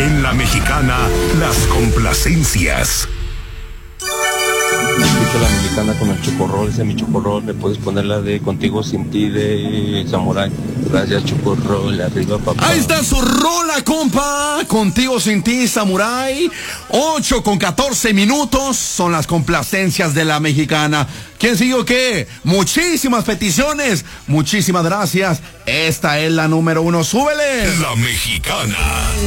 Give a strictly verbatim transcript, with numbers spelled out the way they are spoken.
En La Mexicana, las complacencias. Escucho La Mexicana con el Chocorrol, ese es mi Chocorrol. Me puedes poner la de Contigo Sin Ti de Samurai. Gracias, Chocorrol, arriba, papá. Ahí está su rola, compa. Contigo Sin Ti, Samurai. ocho con catorce minutos son las complacencias de La Mexicana. ¿Quién siguió qué? Muchísimas peticiones. Muchísimas gracias. Esta es la número uno. ¡Súbele! La Mexicana.